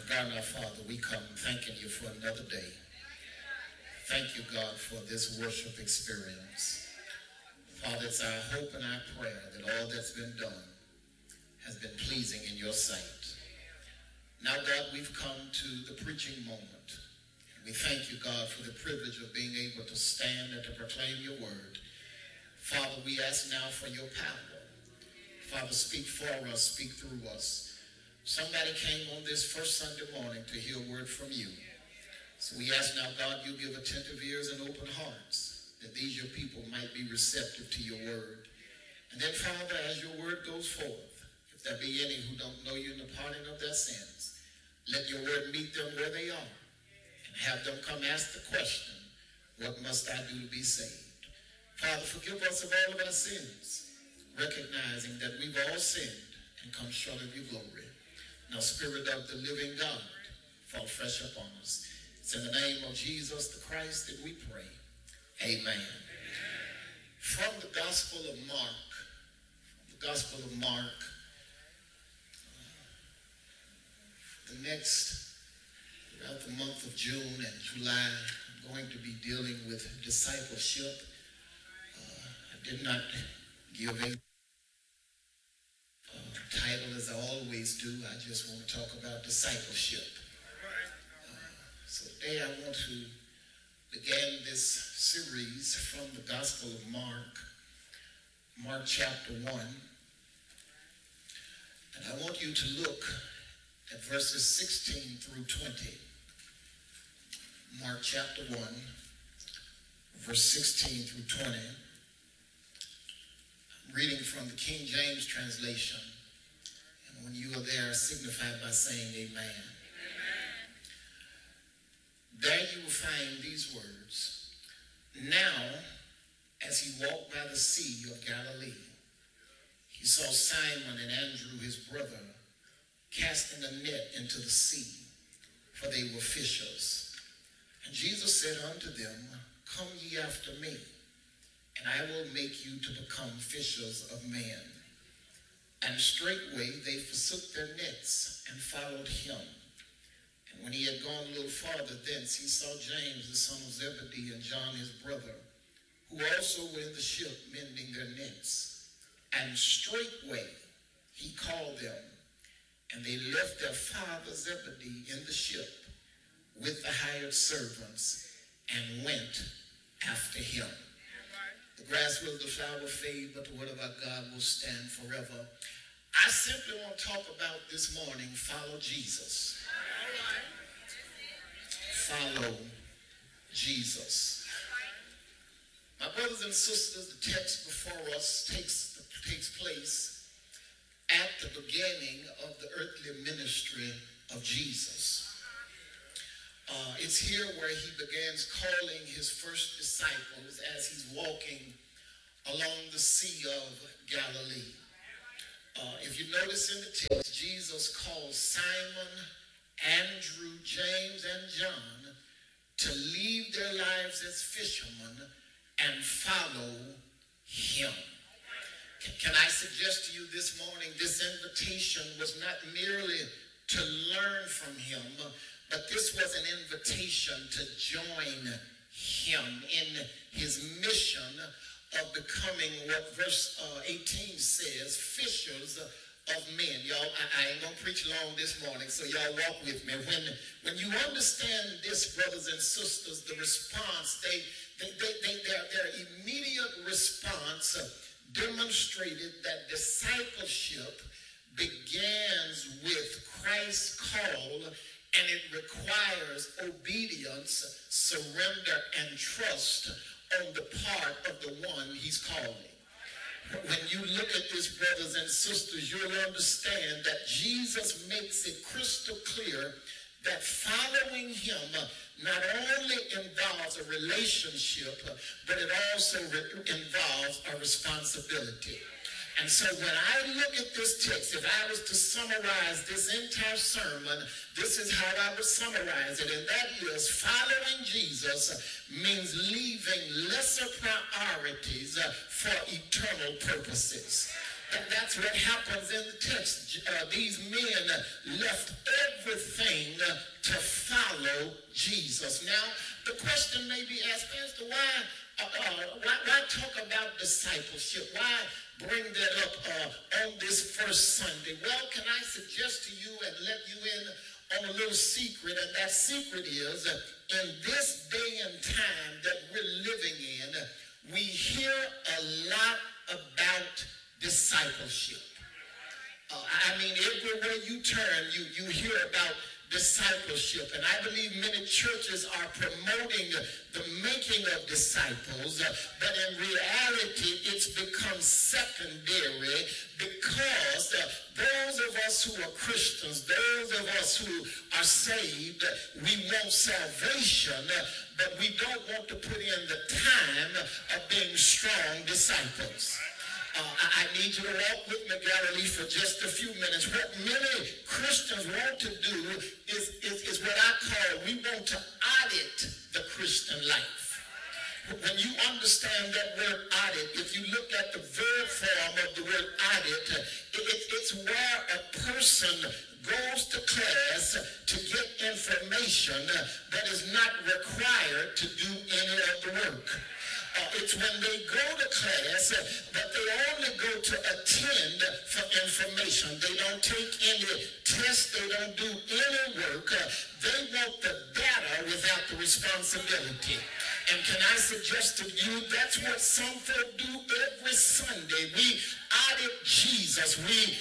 God and our Father, we come thanking you for another day. Thank you, God, for this worship experience. Father, it's our hope and our prayer that all that's been done has been pleasing in your sight. Now, God, we've come to the preaching moment. We thank you, God, for the privilege of being able to stand and to proclaim your word. Father, we ask now for your power. Father, speak for us, speak through us. Somebody came on this first Sunday morning to hear a word from you. So we ask now, God, you give attentive ears and open hearts, that these your people might be receptive to your word. And then, Father, as your word goes forth, if there be any who don't know you in the pardon of their sins, let your word meet them where they are and have them come ask the question, what must I do to be saved? Father, forgive us of all of our sins, recognizing that we've all sinned and come short of your glory. Now, Spirit of the living God, fall fresh upon us. It's in the name of Jesus the Christ that we pray. Amen. From the Gospel of Mark, the next, throughout the month of June and July, I'm going to be dealing with discipleship. I did not give a title as I always do. I just want to talk about discipleship. So today I want to begin this series from the Gospel of Mark chapter 1. And I want you to look at verses 16 through 20. Mark chapter 1, verse 16 through 20. I'm reading from the King James translation. And when you are there, signify by saying amen. There you will find these words. Now, as he walked by the sea of Galilee, he saw Simon and Andrew, his brother, casting a net into the sea, for they were fishers. And Jesus said unto them, Come ye after me, and I will make you to become fishers of men. And straightway they forsook their nets and followed him. And when he had gone a little farther thence, he saw James the son of Zebedee and John his brother, who also were in the ship mending their nets. And straightway he called them, and they left their father Zebedee in the ship with the hired servants and went after him. The grass will, the flower fade, but the word of our God will stand forever. I simply want to talk about this morning, follow Jesus. Follow Jesus. My brothers and sisters, the text before us takes place at the beginning of the earthly ministry of Jesus. It's here where he begins calling his first disciples as he's walking along the Sea of Galilee. If you notice in the text, Jesus calls Simon, Andrew, James, and John to leave their lives as fishermen and follow him. Can I suggest to you this morning, this invitation was not merely to learn from him, but this was an invitation to join him in his mission of becoming what verse 18 says, fishers of men. Y'all, I ain't gonna preach long this morning, so y'all walk with me. When you understand this, brothers and sisters, the response, their immediate response demonstrated that discipleship begins with Christ's call, and it requires obedience, surrender, and trust on the part of the one he's calling. When you look at this, brothers and sisters, you'll understand that Jesus makes it crystal clear that following him not only involves a relationship, but it also involves a responsibility. And so when I look at this text, if I was to summarize this entire sermon, this is how I would summarize it. And that is, following Jesus means leaving lesser priorities for eternal purposes. And that's what happens in the text. These men left everything to follow Jesus. Now, the question may be asked, Pastor, why talk about discipleship? Why bring that up on this first Sunday? Well, can I suggest to you and let you in on a little secret, and that secret is in this day and time that we're living in, we hear a lot about discipleship. I mean, everywhere you turn, you hear about discipleship. And I believe many churches are promoting the making of disciples, but in reality, it's become secondary because those of us who are Christians, those of us who are saved, we want salvation, but we don't want to put in the time of being strong disciples. I need you to walk with me, Galilee, for just a few minutes. What many Christians want to do is what I call, we want to audit the Christian life. When you understand that word audit, if you look at the verb form of the word audit, it's where a person goes to class to get information that is not required to do any of the work. It's when they go to class, but they only go to attend for information. They don't take any tests. They don't do any work. They want the data without the responsibility. And can I suggest to you, that's what some folk do every Sunday. We audit Jesus. We